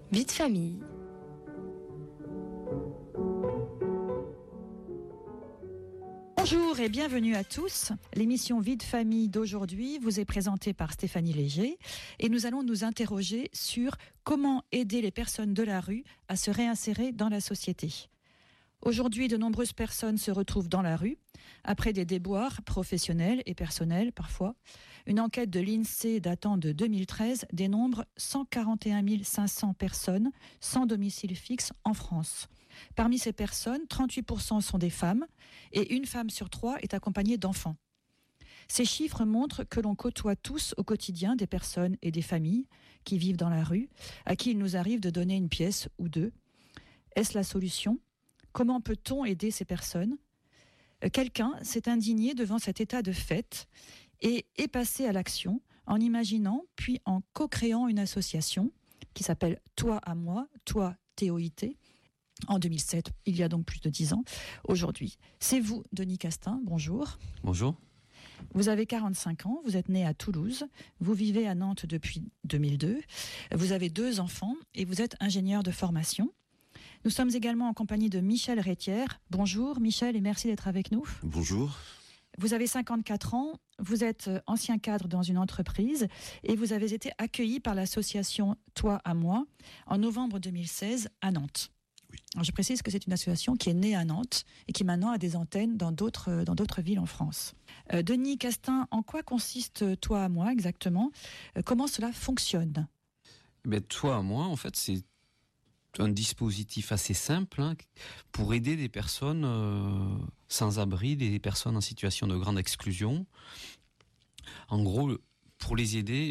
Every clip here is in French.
Vie de famille. Bonjour et bienvenue à tous. L'émission Vie de famille d'aujourd'hui vous est présentée par Stéphanie Léger et nous allons nous interroger sur comment aider les personnes de la rue à se réinsérer dans la société. Aujourd'hui, de nombreuses personnes se retrouvent dans la rue, après des déboires professionnels et personnels parfois. Une enquête de l'INSEE datant de 2013 dénombre 141 500 personnes sans domicile fixe en France. Parmi ces personnes, 38% sont des femmes et une femme sur 3 est accompagnée d'enfants. Ces chiffres montrent que l'on côtoie tous au quotidien des personnes et des familles qui vivent dans la rue, à qui il nous arrive de donner une pièce ou deux. Est-ce la solution ? Comment peut-on aider ces personnes ? Quelqu'un s'est indigné devant cet état de fait et est passé à l'action en imaginant puis en co-créant une association qui s'appelle Toi à moi, Toi TOIT, en 2007, il y a donc plus de 10 ans, aujourd'hui. C'est vous, Denis Castin, bonjour. Bonjour. Vous avez 45 ans, vous êtes né à Toulouse, vous vivez à Nantes depuis 2002, vous avez 2 enfants et vous êtes ingénieur de formation. Nous sommes également en compagnie de Michel Rétière. Bonjour Michel et merci d'être avec nous. Bonjour. Vous avez 54 ans, vous êtes ancien cadre dans une entreprise et vous avez été accueilli par l'association Toi à moi en novembre 2016 à Nantes. Oui. Alors je précise que c'est une association qui est née à Nantes et qui maintenant a des antennes dans d'autres villes en France. Denis Castin, en quoi consiste Toi à moi exactement ? Comment cela fonctionne ? Toi à moi, en fait, c'est un dispositif assez simple pour aider des personnes sans abri, des personnes en situation de grande exclusion. En gros, pour les aider,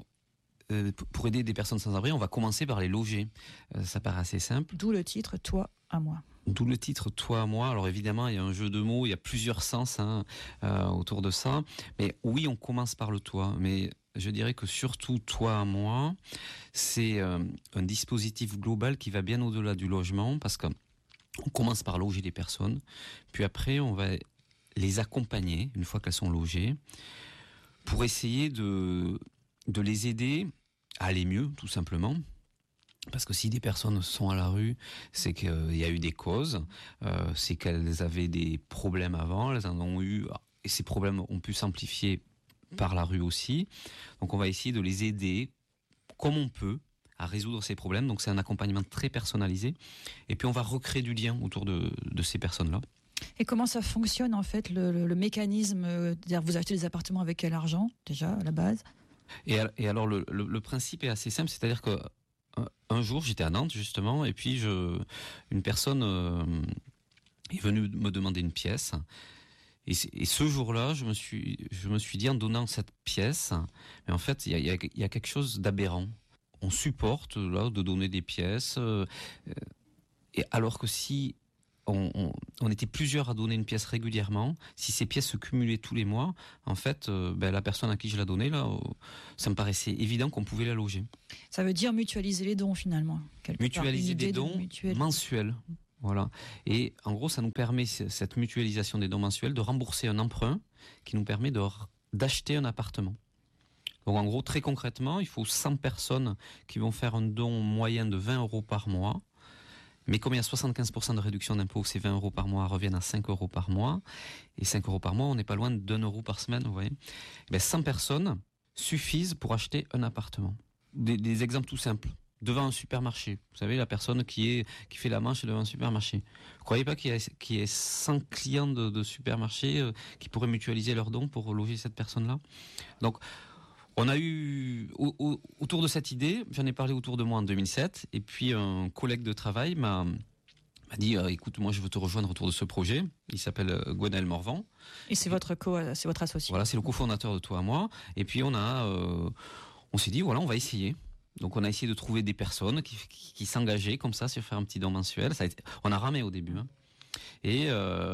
pour aider des personnes sans abri, on va commencer par les loger. Ça paraît assez simple. D'où le titre Toi à moi. D'où le titre Toi à moi. Alors évidemment, il y a un jeu de mots, il y a plusieurs sens autour de ça. Mais oui, on commence par le toit. Mais je dirais que surtout Toi à moi, c'est un dispositif global qui va bien au-delà du logement, parce qu'on commence par loger les personnes, puis après on va les accompagner une fois qu'elles sont logées, pour essayer de les aider à aller mieux, tout simplement. Parce que si des personnes sont à la rue, c'est qu'il y a eu des causes, c'est qu'elles avaient des problèmes avant, elles en ont eu, et ces problèmes ont pu s'amplifier par la rue aussi. Donc on va essayer de les aider comme on peut à résoudre ces problèmes. Donc c'est un accompagnement très personnalisé. Et puis on va recréer du lien autour de ces personnes-là. Et comment ça fonctionne en fait, le mécanisme, c'est-à-dire vous achetez des appartements avec quel argent déjà à la base ? Et alors le principe est assez simple, c'est-à-dire que un jour j'étais à Nantes justement, et puis une personne est venue me demander une pièce. Et ce jour-là, je me suis dit, en donnant cette pièce, mais en fait, il y a quelque chose d'aberrant. On supporte là de donner des pièces, et alors que si on était plusieurs à donner une pièce régulièrement, si ces pièces se cumulaient tous les mois, en fait, la personne à qui je la donnais là, ça me paraissait évident qu'on pouvait la loger. Ça veut dire mutualiser les dons finalement. Mutualiser des dons mensuels. Voilà. Et en gros, ça nous permet, cette mutualisation des dons mensuels, de rembourser un emprunt qui nous permet d'acheter un appartement. Donc en gros, très concrètement, il faut 100 personnes qui vont faire un don moyen de 20 € par mois. Mais comme il y a 75% de réduction d'impôt, ces 20 € par mois reviennent à 5 € par mois. Et 5 € par mois, on n'est pas loin de 1 € par semaine, vous voyez. 100 personnes suffisent pour acheter un appartement. Des exemples tout simples. Devant un supermarché. Vous savez, la personne qui fait la manche devant un supermarché. Vous croyez pas qu'il y ait 100 clients de supermarché qui pourraient mutualiser leurs dons pour loger cette personne-là ? Donc, on a eu, autour de cette idée, j'en ai parlé autour de moi en 2007, et puis un collègue de travail m'a dit, écoute, moi je veux te rejoindre autour de ce projet. Il s'appelle Gwenaël Morvan. Et c'est votre associé. Voilà, c'est le cofondateur de Toi à moi. Et puis on s'est dit, voilà, on va essayer. Donc on a essayé de trouver des personnes qui s'engageaient comme ça sur faire un petit don mensuel. On a ramé au début. Et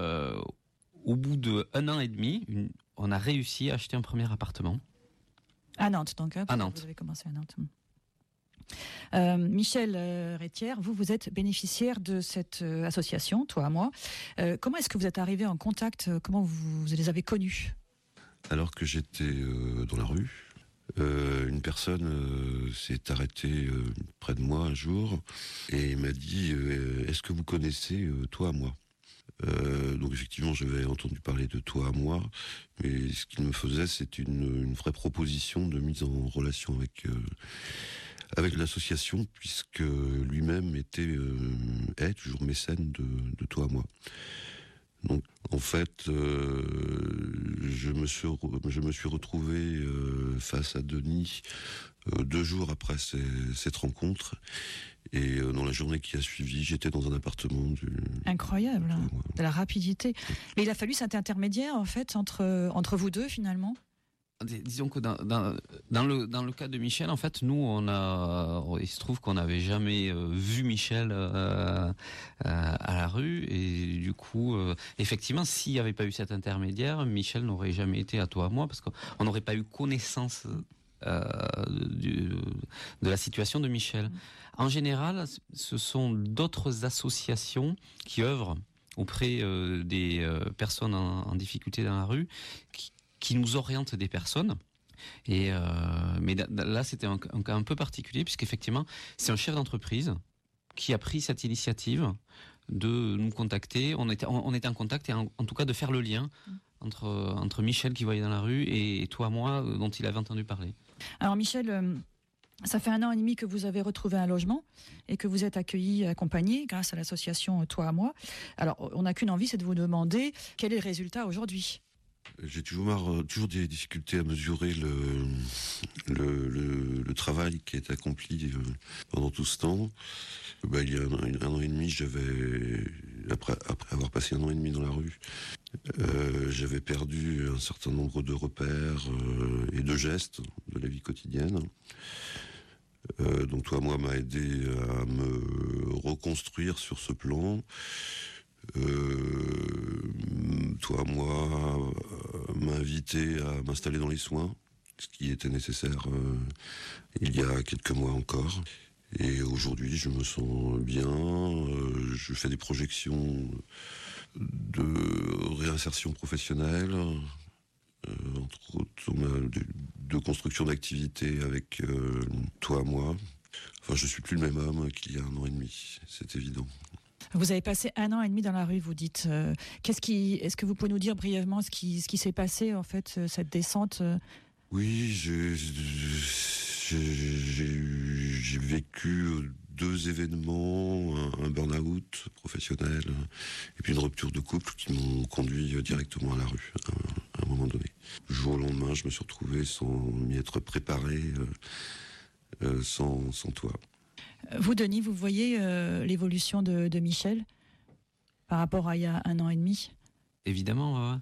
au bout d'1 an et demi, on a réussi à acheter un premier appartement. À Nantes, donc. À Nantes. Vous avez commencé à Nantes. Michel Rétière, vous êtes bénéficiaire de cette association, Toi à moi. Comment est-ce que vous êtes arrivé en contact ? Comment vous les avez connus ? Alors que j'étais dans la rue, Une personne s'est arrêtée près de moi un jour et m'a dit est-ce que vous connaissez Toi à moi? Donc effectivement, j'avais entendu parler de Toi à moi, mais ce qu'il me faisait, c'est une vraie proposition de mise en relation avec l'association, puisque lui-même est toujours mécène de Toi à moi. Donc en fait, je me suis retrouvé face à Denis 2 jours après cette rencontre. Et dans la journée qui a suivi, j'étais dans un appartement Incroyable, de la rapidité. Mais il a fallu cet intermédiaire, en fait, entre vous deux, finalement. Disons que dans le cas de Michel, en fait, nous, il se trouve qu'on n'avait jamais vu Michel à la rue, et du coup, effectivement, s'il n'y avait pas eu cet intermédiaire, Michel n'aurait jamais été à Toi à moi, parce qu'on n'aurait pas eu connaissance de la situation de Michel. En général, ce sont d'autres associations qui œuvrent auprès des personnes en difficulté dans la rue, qui nous orientent des personnes. Mais là, c'était un cas un peu particulier, puisqu'effectivement, c'est un chef d'entreprise qui a pris cette initiative de nous contacter. On était en contact, et en tout cas de faire le lien entre Michel qui voyait dans la rue et Toi à moi, dont il avait entendu parler. Alors Michel, ça fait 1 an et demi que vous avez retrouvé un logement et que vous êtes accueilli, accompagné grâce à l'association Toi à moi. Alors on n'a qu'une envie, c'est de vous demander quel est le résultat aujourd'hui. J'ai toujours des difficultés à mesurer le travail qui est accompli pendant tout ce temps. Il y a un an et demi, après avoir passé 1 an et demi dans la rue, j'avais perdu un certain nombre de repères et de gestes de la vie quotidienne. Donc Toi à moi m'a aidé à me reconstruire sur ce plan. Toi à moi m'a invité à m'installer dans les soins, ce qui était nécessaire il y a quelques mois encore. Et aujourd'hui, je me sens bien. Je fais des projections de réinsertion professionnelle, entre autres de construction d'activités avec Toi à moi. Enfin, je suis plus le même homme qu'il y a 1 an et demi, c'est évident. Vous avez passé 1 an et demi dans la rue, vous dites. Est-ce que vous pouvez nous dire brièvement ce qui s'est passé, en fait, cette descente Oui, j'ai vécu 2 événements, un burn-out professionnel et puis une rupture de couple qui m'ont conduit directement à la rue à un moment donné. Du jour au lendemain, je me suis retrouvé sans m'y être préparé, sans toit. Vous, Denis, vous voyez l'évolution de Michel par rapport à il y a 1 an et demi? Évidemment,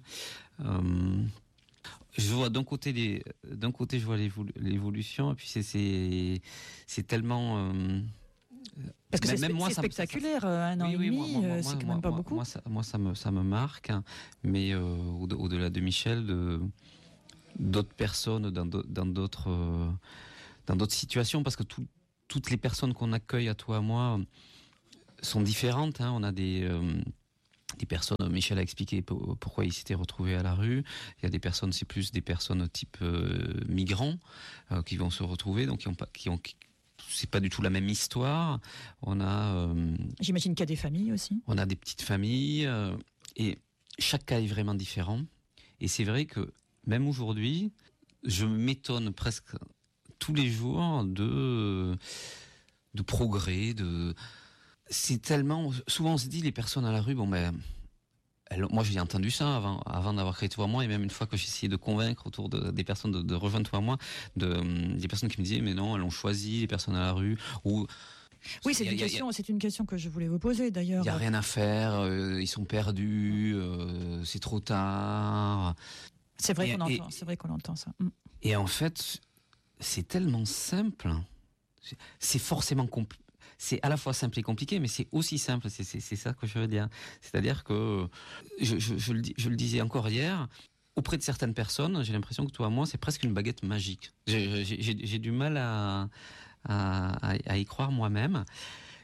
je vois d'un côté je vois l'évolution, et puis c'est tellement parce que c'est spectaculaire, 1 an et demi, c'est quand même pas beaucoup. Moi, ça me marque, hein, mais au-delà de Michel, d'autres personnes dans d'autres situations, parce que toutes les personnes qu'on accueille à Toi à moi sont différentes, hein. On a des personnes, Michel a expliqué pourquoi il s'était retrouvé à la rue. Il y a des personnes, c'est plus des personnes type migrants qui vont se retrouver, donc c'est pas du tout la même histoire. On a, j'imagine qu'il y a des familles aussi. On a des petites familles, et chaque cas est vraiment différent. Et c'est vrai que même aujourd'hui, je m'étonne presque tous les jours de progrès, c'est tellement... Souvent on se dit, les personnes à la rue, moi j'ai entendu ça avant d'avoir créé Toi à moi, et même une fois que j'ai essayé de convaincre autour des personnes de rejoindre Toi à moi, des personnes qui me disaient mais non, elles ont choisi, les personnes à la rue, ou... Oui, c'est une question que je voulais vous poser d'ailleurs. Il n'y a rien à faire, ils sont perdus, c'est trop tard. C'est vrai qu'on entend ça. Et en fait, c'est tellement simple, c'est forcément compliqué. C'est à la fois simple et compliqué, mais c'est aussi simple, c'est ça que je veux dire. C'est-à-dire que, je le disais encore hier, auprès de certaines personnes, j'ai l'impression que Toi à moi, c'est presque une baguette magique. J'ai du mal à y croire moi-même.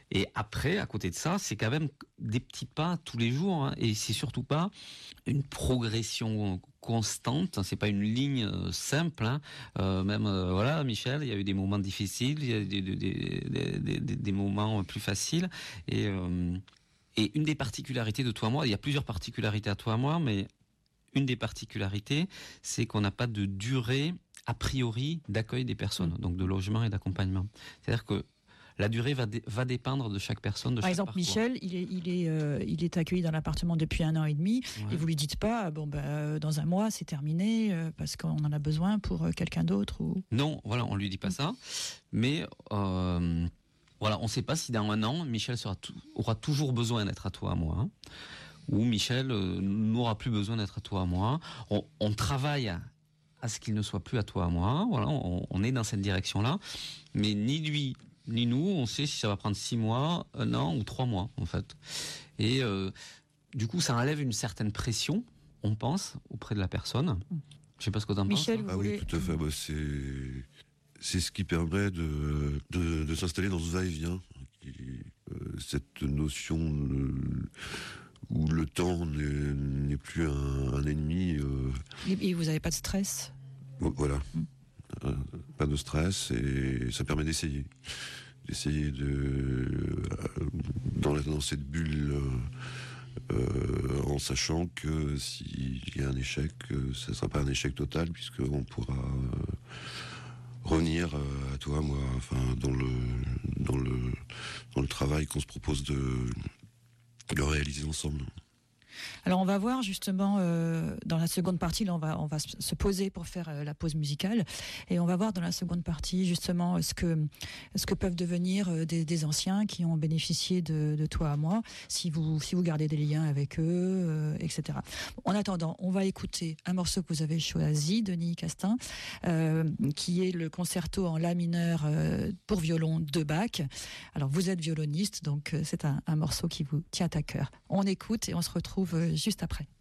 Et après, à côté de ça, c'est quand même des petits pas tous les jours, hein, et c'est surtout pas une progression constante. C'est pas une ligne simple. Hein. Voilà, Michel, il y a eu des moments difficiles, il y a des moments plus faciles, et une des particularités de Toi à moi, il y a plusieurs particularités à Toi à moi, mais une des particularités, c'est qu'on n'a pas de durée a priori d'accueil des personnes, donc de logement et d'accompagnement. C'est-à-dire que la durée va dépendre de chaque personne, de Par chaque exemple, parcours. Michel, il est accueilli dans l'appartement depuis 1 an et demi, et vous lui dites pas, dans 1 mois c'est terminé parce qu'on en a besoin pour quelqu'un d'autre ou... Non, voilà, on lui dit pas ça, mais voilà, on ne sait pas si dans 1 an Michel aura toujours besoin d'être à Toi à moi, hein, ou Michel n'aura plus besoin d'être à Toi à moi. On travaille à ce qu'il ne soit plus à Toi à moi. Voilà, on est dans cette direction-là, mais ni lui ni nous, on sait si ça va prendre 6 mois, 1 an ou 3 mois, en fait. Et du coup, ça enlève une certaine pression, on pense, auprès de la personne. Je sais pas ce que tu en penses. Michel, oui, tout à fait. C'est ce qui permet de s'installer dans ce va-et-vient. Cette notion où le temps n'est plus un ennemi. Et vous n'avez pas de stress? Voilà. Pas de stress, et ça permet d'essayer dans cette bulle, en sachant que s'il y a un échec, ça ne sera pas un échec total, puisqu'on pourra revenir à Toi à moi, enfin dans le travail qu'on se propose de réaliser ensemble. Alors on va voir justement dans la seconde partie, là on va se poser pour faire la pause musicale, et on va voir dans la seconde partie justement ce que peuvent devenir des anciens qui ont bénéficié de Toi à moi, si vous gardez des liens avec eux, etc. En attendant, on va écouter un morceau que vous avez choisi, Denis Castin, qui est le concerto en la mineur pour violon de Bach. Alors vous êtes violoniste, donc c'est un morceau qui vous tient à cœur. On écoute et on se retrouve juste après.